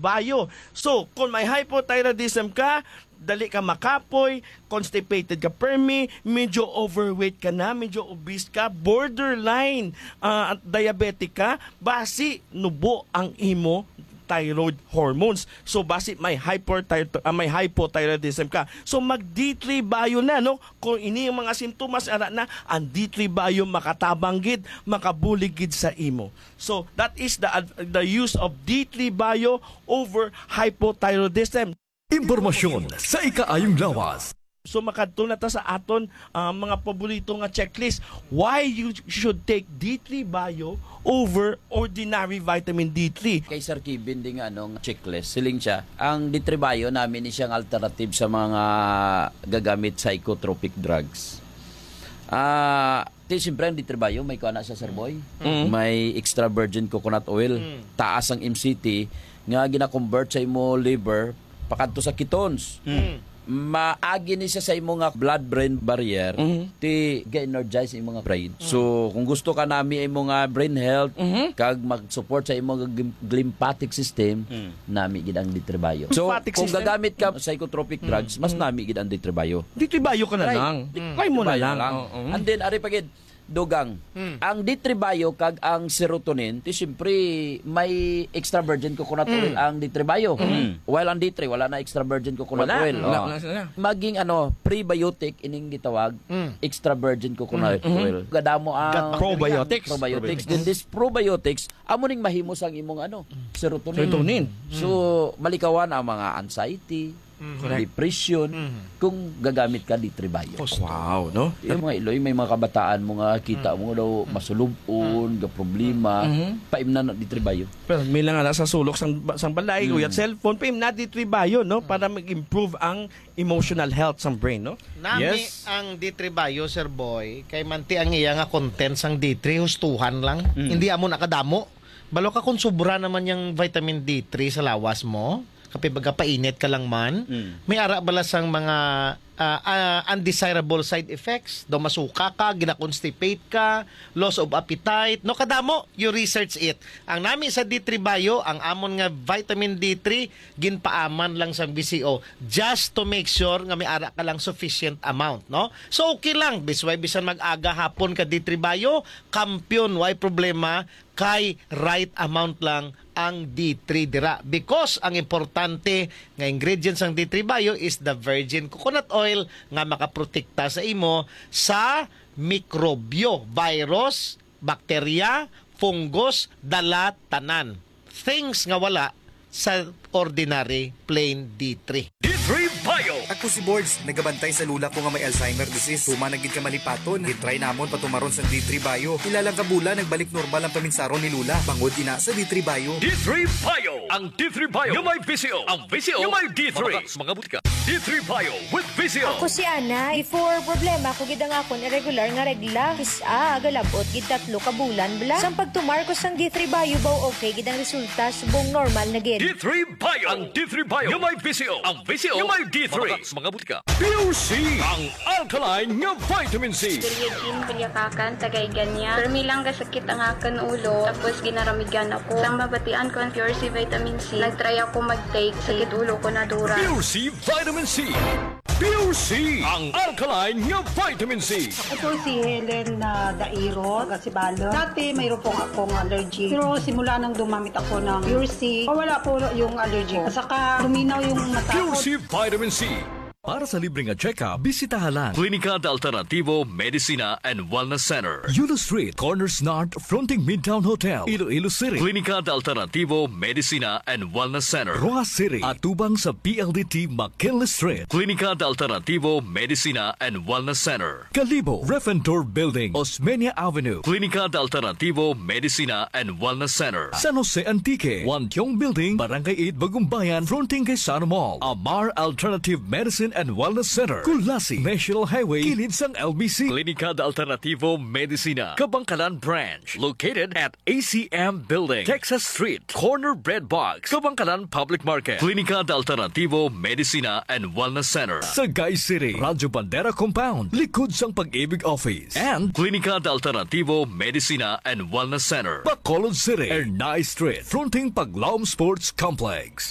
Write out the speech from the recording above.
bayo. So, kung may hypothyroidism ka, dali ka makapoy, constipated ka permi, medyo overweight ka na, medyo obese ka, borderline diabetic ka, basi nubo ang imo thyroid hormones. So basi may hypothyroidism ka. So mag D3 bio na, no? Kung ini yung mga simptomas ara na, ang D3 bio makatabanggid, makabuligid sa imo. So that is the use of D3 bio over hypothyroidism. Impormasyon sa ikaayong lawas. So makadto na ta sa aton mga paborito nga checklist. Why you should take D3 bio over ordinary vitamin D3. Kay Sir Kevin ding checklist, siling siya. Ang D3 bio namin is siyang alternative sa mga gagamit psychotropic drugs. Siyempre ang D3 bio may kuana sa Sir Boy. May extra virgin coconut oil. Taas ang MCT nga gina-convert sa imo liver pakadto sa ketones. Maagi ni siya sa imong blood-brain barrier ti ga-energize imong brain. So kung gusto ka nami imong brain health kag mag-support sa imong glymphatic system, nami gid ang D3 bio. So kung gagamit ka psychotropic drugs, mas nami gid ang D3 bio. D3 bio ka na lang. Try mo na lang. And then ari pagid dugang. Ang D3 bio kag ang serotonin, ti siyempre may extra virgin coconut oil ang D3 bio. While ang D3 wala na extra virgin coconut oil. Maging prebiotic ining gitawag, extra virgin coconut oil. Gadamo ang probiotics. Then this probiotics amo ning mahimos ang imong serotonin. So malikawan ang mga anxiety, depression, kung gagamit ka D3 bio. Wow, no? Yung mga Iloy, may mga kabataan mga kita mo daw masulubon, ga problema, paimna na D3 bio. Pero may lang sa sulok sang balay, uyat cellphone, paimna D3 bio, no? Para mag-improve ang emotional health sang brain, no? Nami ang D3 bio, Sir Boy, kay manti ang iya nga content sang D3, hustuhan lang. Hindi amo nakadamo. Balo ka kung sobra naman yung vitamin D3 sa lawas mo, kapag baga painit ka lang man, may ara bala sang mga undesirable side effects. Daw masuka ka, gina-constipate ka, loss of appetite. No kadamo, you research it. Ang nami sa D3 bio, ang amon nga vitamin D3, ginpaaman lang sa BCO just to make sure nga may ara ka lang sufficient amount, no? So okay lang, bisway bisan mag-aga hapon ka D3 bio, kampiyon, why problema, kay right amount lang ang D3 dira. Because ang importante nga ingredients ng D3 bio is the virgin coconut oil nga makaprotekta sa imo sa mikrobyo, virus, bakterya, fungus, dala, tanan. Things nga wala sa ordinary plain D3. D3 Bio! Ako si Boards, nagabantay sa lula ko nga may Alzheimer disease. Tumanagid ka malipaton, itry namon patumaron sa D3 Bio. Ilang kabula, nagbalik normal ang paminsaron ni Lula. Bangod ina sa D3 Bio. D3 Bio! Ang D3 Bio yung may VCO. Ang VCO yung may D3. Mga butika. D3 Bio with VCO. Ako si Ana. Before problema, kung gidang akon irregular nga regla. Kisa, galabot, gid 3 ka bulan bla. Sang pagtumar ko sang D3 Bio baw okay, gidang resulta subong normal na gid. D3 Bio! Ang D3 Bio yung may VCO. Ang VCO yung may D3. Mga butika. Pure C! Ang alkaline nga vitamin C. Periodin, palyakakan, tagay ganyan. Permi lang kasakit ang akan ulo. Tapos ginaramigan ako. Sang mabatian ko ang Pure C Vitamin C. Nagtry ako mag-take. Sakit ulo ko na dura. Pure C Vitamin C. Pure C! Ang alkaline nga vitamin C. Ako po si Helen Dairo, Gasibalo. Dati mayroon po akong allergy. Pero simula nang dumamit ako ng Pure C, wala po yung allergy ko. Saka luminaw yung mata ko. Pure C Vitamin C. Para sa libreng check-up, bisitahan Klinika de Alternativo Medicina and Wellness Center. Yulo Street, Corners North, fronting Midtown Hotel, Iloilo City. Klinika de Alternativo Medicina and Wellness Center. Roa City, atubang sa PLDT McKinley Street. Klinika de Alternativo Medicina and Wellness Center. Kalibo, Refentor Building, Osmeña Avenue. Klinika de Alternativo Medicina and Wellness Center. San Jose Antique, Wantiong Building, Barangay 8, Bagumbayan, fronting kay Sano Mall. Amar Alternative Medicine and Wellness Center. Kulasi, National Highway, kilid sang LBC. Klinika de Alternativo Medicina, Kabangkalan Branch, located at ACM Building, Texas Street, Corner Bread Box, Kabangkalan Public Market. Klinika de Alternativo Medicina and Wellness Center. Sagay City, Radyo Bandera Compound, likod sang Pag-ibig Office. And Klinika de Alternativo Medicina and Wellness Center. Bacolod City, Ernai Street, fronting Paglaom Sports Complex.